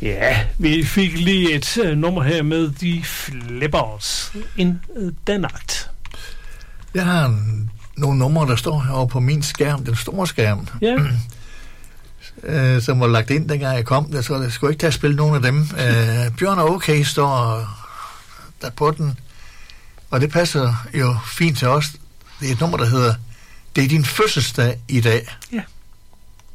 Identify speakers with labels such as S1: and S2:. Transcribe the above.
S1: Ja, vi fik lige et nummer her med de Flippers in the Night.
S2: Jeg har nogle numre, der står herovre på min skærm, den store skærm.
S1: Ja.
S2: Som var lagt ind, dengang jeg kom, så jeg skulle ikke tage at spille nogen af dem. Bjørn og OK står der på den, og det passer jo fint til os. Det er et nummer, der hedder Det er din fødselsdag i dag.
S1: Ja.